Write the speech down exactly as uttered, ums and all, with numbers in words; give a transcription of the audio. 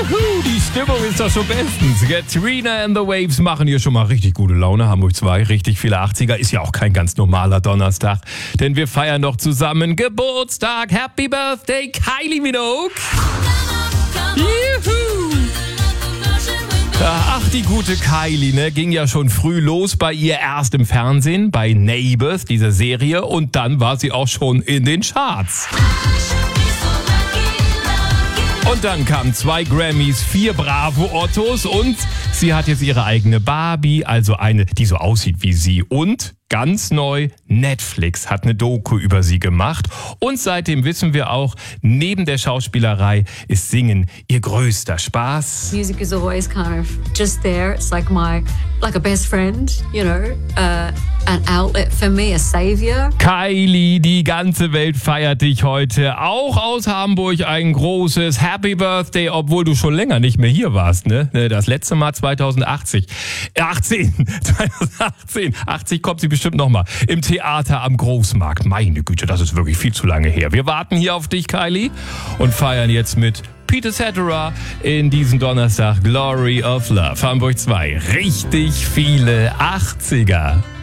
Juhu, die Stimmung ist doch schon bestens. Katrina and the Waves machen hier schon mal richtig gute Laune. Hamburg zwei, richtig viele achtziger. Ist ja auch kein ganz normaler Donnerstag, denn wir feiern noch zusammen Geburtstag. Happy Birthday, Kylie Minogue. Juhu. Ach, die gute Kylie, ne, ging ja schon früh los bei ihr erst im Fernsehen, bei Neighbours, dieser Serie, und dann war sie auch schon in den Charts. Und dann kamen zwei Grammys, vier Bravo-Ottos und sie hat jetzt ihre eigene Barbie, also eine, die so aussieht wie sie. Und ganz neu, Netflix hat eine Doku über sie gemacht. Und seitdem wissen wir auch, neben der Schauspielerei ist Singen ihr größter Spaß. Music is always kind of just there. It's like my, like a best friend, you know, uh, an outlet for me, a savior. Kylie, die ganze Welt feiert dich heute. Auch aus Hamburg ein großes Happy Birthday, obwohl du schon länger nicht mehr hier warst, ne? Das letzte Mal zweitausendachtzig. achtzehn, zweitausendachtzehn. achtzig kommt sie bestimmt nochmal. Im Theater am Großmarkt. Meine Güte, das ist wirklich viel zu lange her. Wir warten hier auf dich, Kylie, und feiern jetzt mit Peter Cetera in diesem Donnerstag Glory of Love. Hamburg zwei. Richtig viele achtziger.